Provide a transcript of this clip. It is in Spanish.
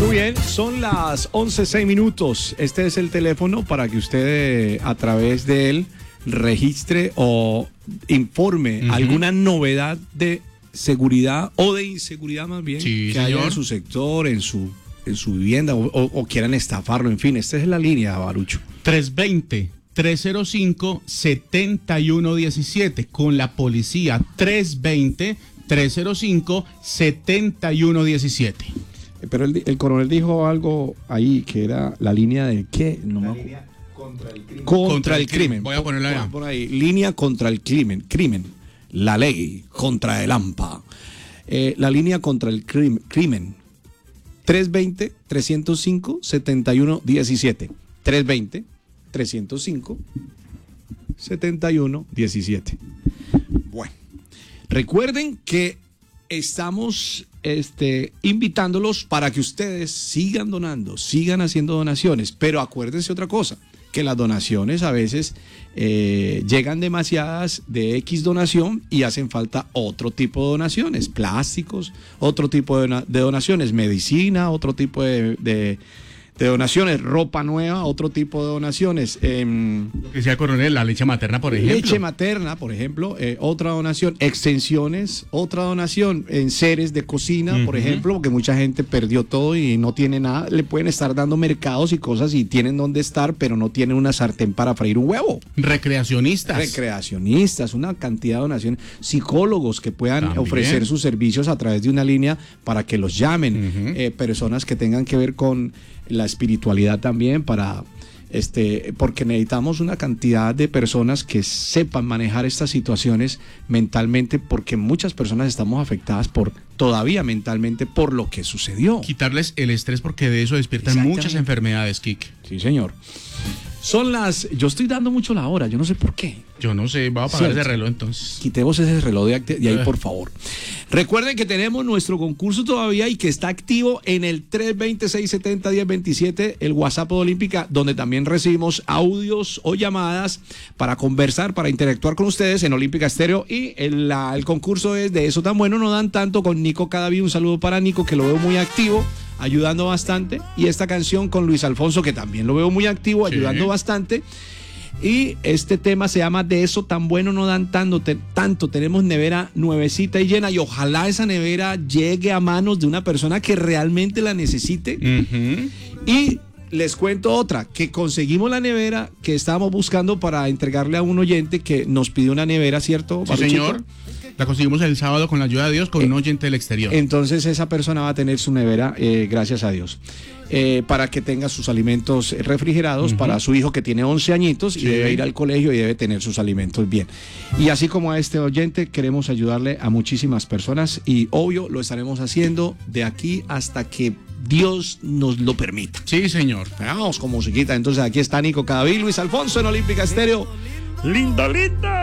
Muy bien, son las 11:06. Este es el teléfono para que usted a través de él registre o informe alguna novedad de seguridad o de inseguridad más bien que haya en su sector, en su vivienda o quieran estafarlo, en fin. Esta es la línea, Barucho. 320-305-7117 con la policía. 320-305-7117. Pero el coronel dijo algo ahí que era la línea de qué, no me acuerdo. Contra el crimen. Voy a ponerla allá. Por ahí, línea contra el crimen. La ley contra el AMPA. La línea contra el crimen. 320-305-7117. 320-305-7117. Bueno, recuerden que estamos invitándolos para que ustedes sigan donando, sigan haciendo donaciones, pero acuérdense otra cosa, que las donaciones a veces llegan demasiadas de X donación y hacen falta otro tipo de donaciones, plásticos, otro tipo de donaciones, medicina, otro tipo de donaciones, ropa nueva, otro tipo de donaciones. Que sea coronel, la leche materna, por ejemplo. Leche materna, por ejemplo, otra donación, extensiones, otra donación, enseres de cocina, por ejemplo, porque mucha gente perdió todo y no tiene nada. Le pueden estar dando mercados y cosas y tienen dónde estar, pero no tienen una sartén para freír un huevo. Recreacionistas, una cantidad de donaciones. Psicólogos que puedan ofrecer sus servicios a través de una línea para que los llamen. Personas que tengan que ver con la espiritualidad también porque necesitamos una cantidad de personas que sepan manejar estas situaciones mentalmente, porque muchas personas estamos afectadas todavía mentalmente por lo que sucedió. Quitarles el estrés, porque de eso despiertan muchas enfermedades, Kike. Sí, señor. Yo estoy dando mucho la hora, yo no sé por qué. Yo no sé, va a apagar ese reloj entonces. Quitemos ese reloj de ahí, por favor. Recuerden que tenemos nuestro concurso todavía y que está activo en el 320-670-1027, el WhatsApp de Olímpica, donde también recibimos audios o llamadas para conversar, para interactuar con ustedes en Olímpica Estéreo. Y el concurso es de Eso Tan Bueno No Dan Tanto con Nico Cadaví. Un saludo para Nico, que lo veo muy activo, ayudando bastante. Y esta canción con Luis Alfonso, que también lo veo muy activo, ayudando bastante. Y este tema se llama De Eso Tan Bueno No Dan Tanto. Tenemos nevera nuevecita y llena, y ojalá esa nevera llegue a manos de una persona que realmente la necesite. Y les cuento otra, que conseguimos la nevera que estábamos buscando para entregarle a un oyente que nos pidió una nevera, ¿cierto? Sí, señor. La conseguimos el sábado con la ayuda de Dios, con un oyente del exterior. Entonces esa persona va a tener su nevera, gracias a Dios, para que tenga sus alimentos refrigerados para su hijo que tiene 11 añitos y debe ir al colegio y debe tener sus alimentos bien. Y así como a este oyente, queremos ayudarle a muchísimas personas y obvio lo estaremos haciendo de aquí hasta que Dios nos lo permita. Sí, señor. Vamos con musiquita. Entonces aquí está Nico Cadaví, Luis Alfonso en Olímpica Estéreo. ¡Linda, linda!